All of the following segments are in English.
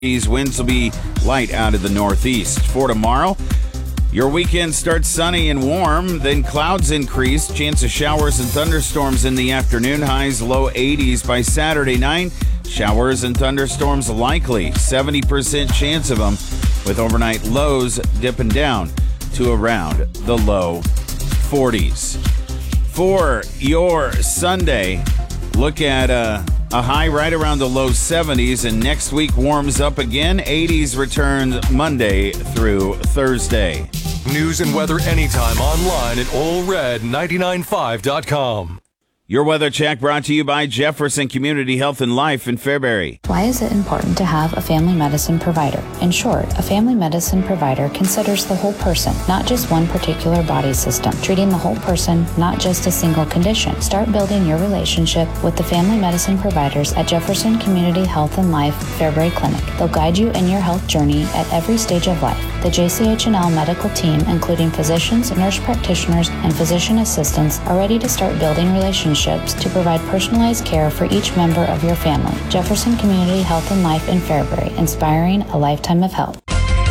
Winds will be light out of the northeast. For tomorrow, your weekend starts sunny and warm, then clouds increase. Chance of showers and thunderstorms in the afternoon. Highs low 80s by Saturday night. Showers and thunderstorms likely. 70% chance of them, with overnight lows dipping down to around the low 40s. For your Sunday, look at a high right around the low 70s, and next week warms up again. 80s returns Monday through Thursday. News and weather anytime online at allred995.com. Your weather check brought to you by Jefferson Community Health and Life in Fairbury. Why is it important to have a family medicine provider? In short, a family medicine provider considers the whole person, not just one particular body system, treating the whole person, not just a single condition. Start building your relationship with the family medicine providers at Jefferson Community Health and Life Fairbury Clinic. They'll guide you in your health journey at every stage of life. The JCH&L medical team, including physicians, nurse practitioners, and physician assistants, are ready to start building relationships to provide personalized care for each member of your family. Jefferson Community Health and Life in Fairbury, inspiring a lifetime of health.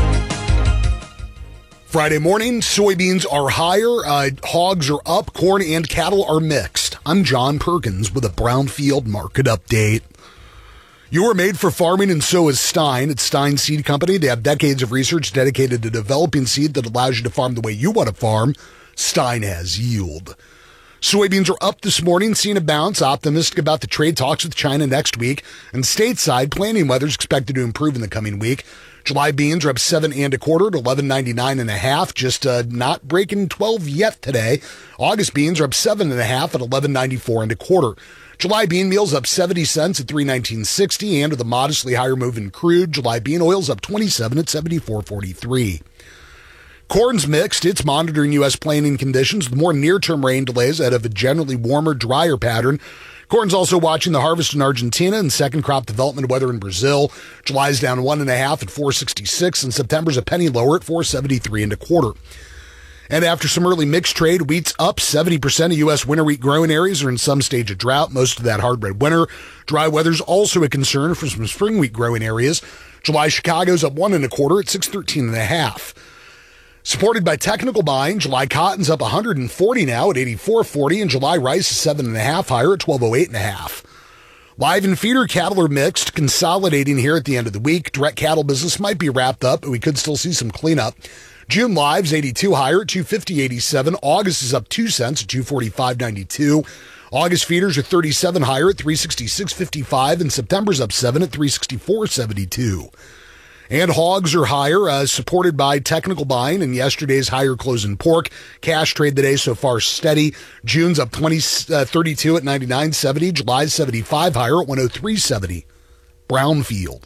Friday morning, soybeans are higher, hogs are up, corn and cattle are mixed. I'm John Perkins with a Brownfield market update. You are made for farming, and so is Stein. It's Stein Seed Company. They have decades of research dedicated to developing seed that allows you to farm the way you want to farm. Stein has yield. Soybeans are up this morning, seeing a bounce, optimistic about the trade talks with China next week. And stateside, planting weather is expected to improve in the coming week. July beans are up 7 1/4 to 11.99 just not breaking 12 yet today. August beans are up 7 1/2 at 11.94 1/4. July bean meal's up 70 cents at 319.60, and with a modestly higher move in crude, July bean oil's up 27 at 74.43. Corn's mixed. It's monitoring U.S. planting conditions with more near-term rain delays ahead of a generally warmer, drier pattern. Corn's also watching the harvest in Argentina and second crop development weather in Brazil. July's down 1 1/2 at 4.66, and September's a penny lower at 4.73 1/4. And after some early mixed trade, wheat's up. 70% of U.S. winter wheat growing areas are in some stage of drought, most of that hard red winter. Dry weather's also a concern for some spring wheat growing areas. July Chicago's up 1 1/4 at 6.13 1/2. Supported by technical buying, July cotton's up 140 now at 84.40, and July rice is 7 1/2 higher at 12.08 1/2. Live and feeder cattle are mixed, consolidating here at the end of the week. Direct cattle business might be wrapped up, but we could still see some cleanup. June live's 82 higher at 250.87. August is up 2 cents at 245.92. August feeders are 37 higher at 366.55, and September's up 7 at 364.72. And hogs are higher, supported by technical buying and yesterday's higher close in pork. Cash trade today so far steady. June's up 32 at 99.70. July's 75 higher at 103.70. Brownfield.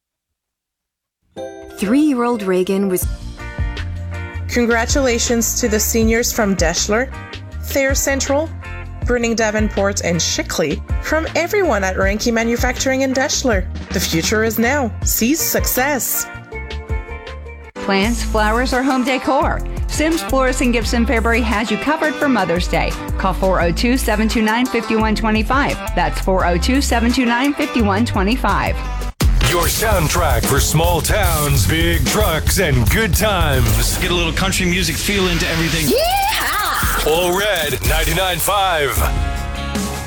3-year-old Reagan was... Congratulations to the seniors from Deschler, Thayer Central, Bruning Davenport, and Shickley, from everyone at Ranke Manufacturing in Deschler. The future is now. Seize success. Plants, flowers, or home decor. Sims Florist in Gibson Fairbury has you covered for Mother's Day. Call 402-729-5125. That's 402-729-5125. Your soundtrack for small towns, big trucks, and good times. Get a little country music feel into everything. Yeehaw! All Red 99.5.